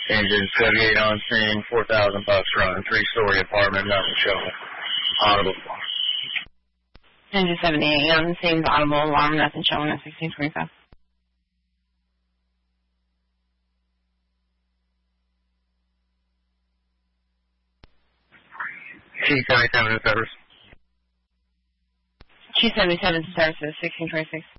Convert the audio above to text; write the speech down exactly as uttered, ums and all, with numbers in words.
Engine seventy-eight on scene, four thousand bucks running, three-story apartment, nothing showing. Audible. Engine seventy-eight on scene, audible alarm, nothing showing at sixteen twenty-five. T seventy-seven to service. T seventy-seven to service, sixteen twenty-six.